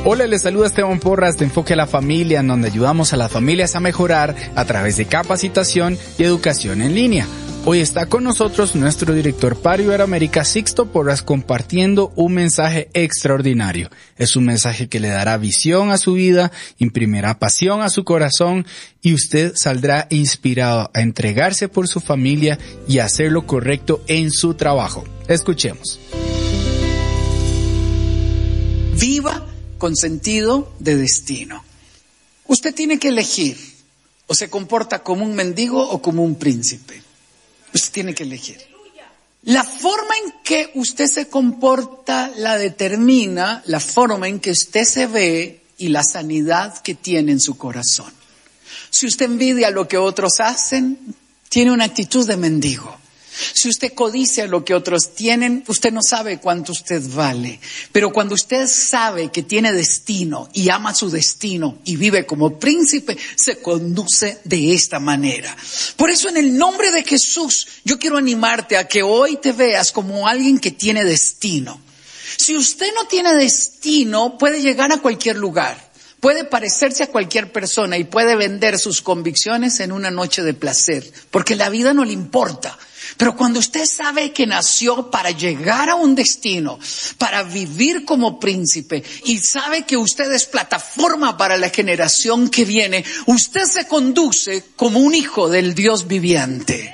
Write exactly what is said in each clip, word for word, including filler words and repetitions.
Hola, les saluda Esteban Porras de Enfoque a la Familia, en donde ayudamos a las familias a mejorar a través de capacitación y educación en línea. Hoy está con nosotros nuestro director para Iberoamérica, Sixto Porras, compartiendo un mensaje extraordinario. Es un mensaje que le dará visión a su vida, imprimirá pasión a su corazón y usted saldrá inspirado a entregarse por su familia y a hacer lo correcto en su trabajo. Escuchemos. Viva con sentido de destino. Usted tiene que elegir, o se comporta como un mendigo o como un príncipe. Usted tiene que elegir. La forma en que usted se comporta la determina la forma en que usted se ve y la sanidad que tiene en su corazón. Si usted envidia lo que otros hacen, tiene una actitud de mendigo. Si usted codicia lo que otros tienen, usted no sabe cuánto usted vale. Pero cuando usted sabe que tiene destino y ama su destino y vive como príncipe, se conduce de esta manera. Por eso, en el nombre de Jesús, yo quiero animarte a que hoy te veas como alguien que tiene destino. Si usted no tiene destino, puede llegar a cualquier lugar. Puede parecerse a cualquier persona y puede vender sus convicciones en una noche de placer, porque la vida no le importa. Pero cuando usted sabe que nació para llegar a un destino, para vivir como príncipe, y sabe que usted es plataforma para la generación que viene, usted se conduce como un hijo del Dios viviente.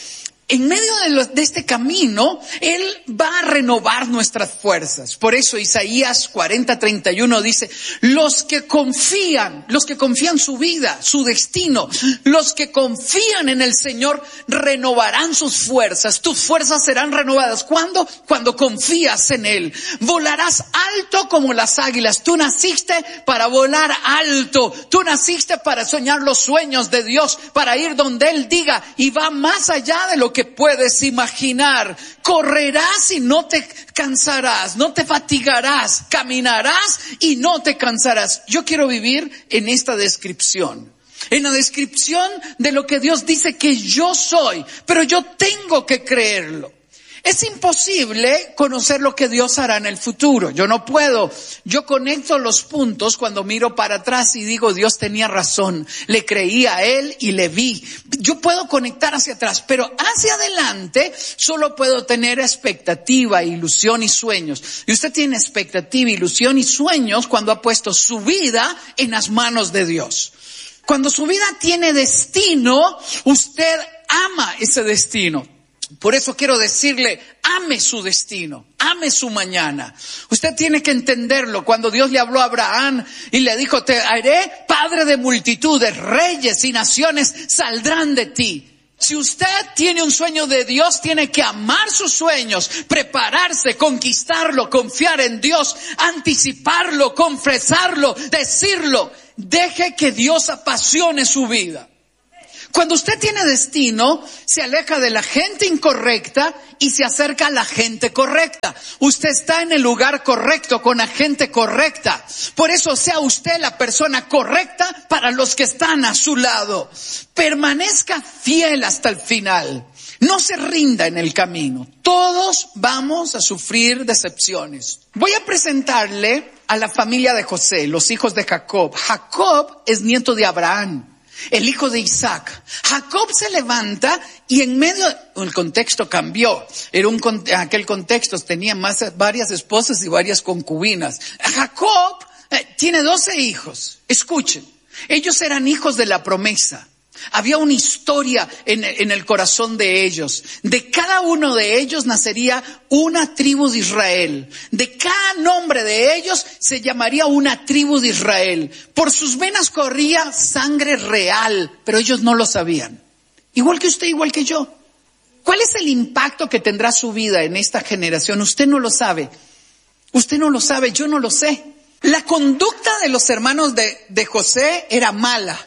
En medio de, lo, de este camino, Él va a renovar nuestras fuerzas. Por eso Isaías cuarenta, treinta y uno dice, los que confían, los que confían su vida, su destino, los que confían en el Señor renovarán sus fuerzas. Tus fuerzas serán renovadas. ¿Cuándo? Cuando confías en Él. Volarás alto como las águilas. Tú naciste para volar alto. Tú naciste para soñar los sueños de Dios, para ir donde Él diga, y va más allá de lo que que puedes imaginar. Correrás y no te cansarás, no te fatigarás, caminarás y no te cansarás. Yo quiero vivir en esta descripción, en la descripción de lo que Dios dice que yo soy, pero yo tengo que creerlo. Es imposible conocer lo que Dios hará en el futuro. Yo no puedo. Yo conecto los puntos cuando miro para atrás y digo, Dios tenía razón. Le creí a Él y le vi. Yo puedo conectar hacia atrás, pero hacia adelante solo puedo tener expectativa, ilusión y sueños. Y usted tiene expectativa, ilusión y sueños cuando ha puesto su vida en las manos de Dios. Cuando su vida tiene destino, usted ama ese destino. Por eso quiero decirle, ame su destino, ame su mañana. Usted tiene que entenderlo. Cuando Dios le habló a Abraham y le dijo, te haré padre de multitudes, reyes y naciones saldrán de ti. Si usted tiene un sueño de Dios, tiene que amar sus sueños, prepararse, conquistarlo, confiar en Dios, anticiparlo, confesarlo, decirlo. Deje que Dios apasione su vida. Cuando usted tiene destino, se aleja de la gente incorrecta y se acerca a la gente correcta. Usted está en el lugar correcto, con la gente correcta. Por eso sea usted la persona correcta para los que están a su lado. Permanezca fiel hasta el final. No se rinda en el camino. Todos vamos a sufrir decepciones. Voy a presentarle a la familia de José, los hijos de Jacob. Jacob es nieto de Abraham, el hijo de Isaac. Jacob se levanta y en medio, el contexto cambió. Era un, aquel contexto tenía más, varias esposas y varias concubinas. Jacob eh, tiene doce hijos. Escuchen, ellos eran hijos de la promesa. Había una historia en, en el corazón de ellos. De cada uno de ellos nacería una tribu de Israel. De cada nombre de ellos se llamaría una tribu de Israel. Por sus venas corría sangre real, pero ellos no lo sabían. Igual que usted, igual que yo. ¿Cuál es el impacto que tendrá su vida en esta generación? Usted no lo sabe. Usted no lo sabe, yo no lo sé. La conducta de los hermanos de, de José era mala.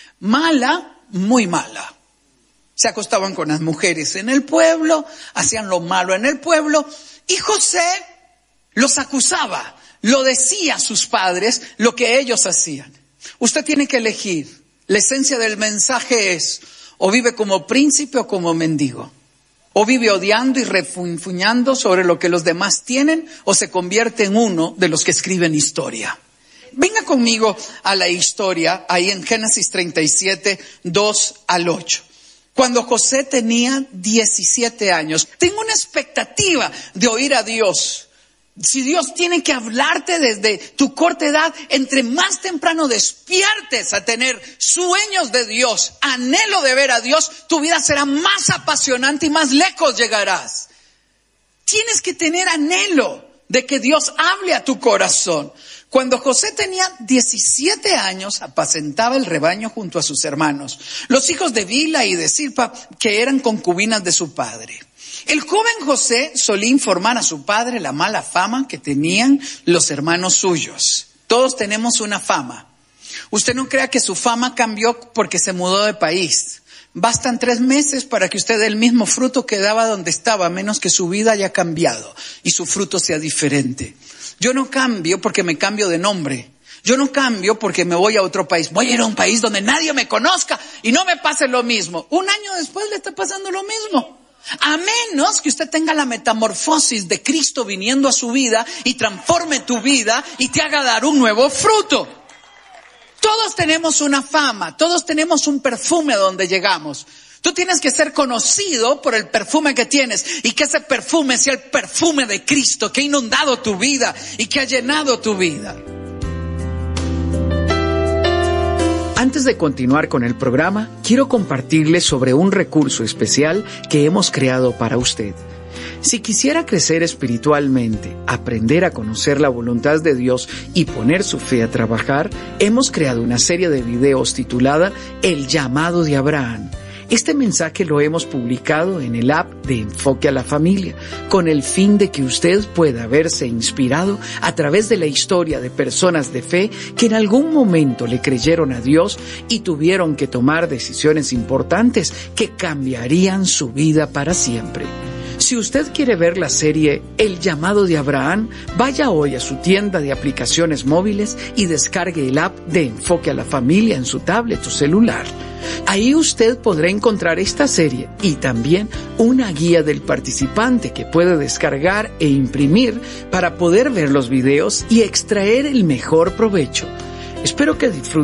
Mala. Muy mala. Se acostaban con las mujeres en el pueblo, hacían lo malo en el pueblo, y José los acusaba, lo decía a sus padres lo que ellos hacían. Usted tiene que elegir. La esencia del mensaje es, o vive como príncipe o como mendigo. O vive odiando y refunfuñando sobre lo que los demás tienen, o se convierte en uno de los que escriben historia. Venga conmigo a la historia, ahí en Génesis treinta y siete, dos al ocho. Cuando José tenía diecisiete años, tengo una expectativa de oír a Dios. Si Dios tiene que hablarte desde tu corta edad, entre más temprano despiertes a tener sueños de Dios, anhelo de ver a Dios, tu vida será más apasionante y más lejos llegarás. Tienes que tener anhelo de que Dios hable a tu corazón. Cuando José tenía diecisiete años, apacentaba el rebaño junto a sus hermanos, los hijos de Bila y de Zilpa, que eran concubinas de su padre. El joven José solía informar a su padre la mala fama que tenían los hermanos suyos. Todos tenemos una fama. Usted no crea que su fama cambió porque se mudó de país. Bastan tres meses para que usted dé el mismo fruto que daba donde estaba, a menos que su vida haya cambiado y su fruto sea diferente. Yo no cambio porque me cambio de nombre. Yo no cambio porque me voy a otro país. Voy a ir a un país donde nadie me conozca y no me pase lo mismo. Un año después le está pasando lo mismo. A menos que usted tenga la metamorfosis de Cristo viniendo a su vida y transforme tu vida y te haga dar un nuevo fruto. Todos tenemos una fama, todos tenemos un perfume a donde llegamos. Tú tienes que ser conocido por el perfume que tienes y que ese perfume sea el perfume de Cristo que ha inundado tu vida y que ha llenado tu vida. Antes de continuar con el programa, quiero compartirles sobre un recurso especial que hemos creado para usted. Si quisiera crecer espiritualmente, aprender a conocer la voluntad de Dios y poner su fe a trabajar, hemos creado una serie de videos titulada El llamado de Abraham. Este mensaje lo hemos publicado en el app de Enfoque a la Familia, con el fin de que usted pueda verse inspirado a través de la historia de personas de fe que en algún momento le creyeron a Dios y tuvieron que tomar decisiones importantes que cambiarían su vida para siempre. Si usted quiere ver la serie El llamado de Abraham, vaya hoy a su tienda de aplicaciones móviles y descargue el app de Enfoque a la Familia en su tablet o celular. Ahí usted podrá encontrar esta serie y también una guía del participante que puede descargar e imprimir para poder ver los videos y extraer el mejor provecho. Espero que disfruten